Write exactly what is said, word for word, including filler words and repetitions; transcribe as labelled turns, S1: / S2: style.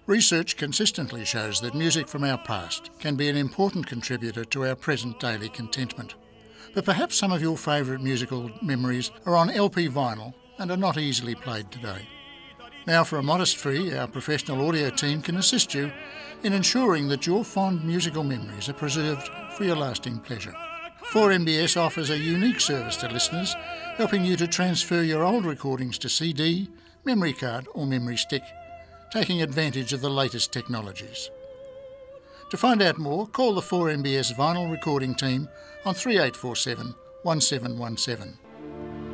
S1: Research consistently shows that music from our past can be an important contributor to our present daily contentment. But perhaps some of your favourite musical memories are on L P vinyl and are not easily played today. Now, for a modest fee, our professional audio team can assist you in ensuring that your fond musical memories are preserved for your lasting pleasure. four M B S offers a unique service to listeners, helping you to transfer your old recordings to C D, memory card or memory stick, taking advantage of the latest technologies. To find out more, call the four M B S Vinyl Recording Team on three eight four seven, one seven one seven.